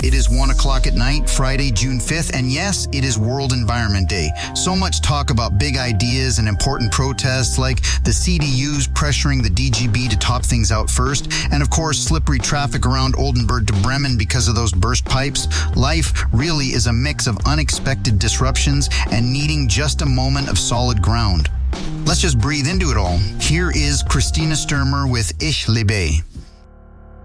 It is 1 o'clock at night, Friday, June 5th, and yes, it is World Environment Day. So much talk about big ideas and important protests like the CDUs pressuring the DGB to top things out first, and of course, slippery traffic around Oldenburg to Bremen because of those burst pipes. Life really is a mix of unexpected disruptions and needing just a moment of solid ground. Let's just breathe into it all. Here is Christina Sturmer with Ich liebe.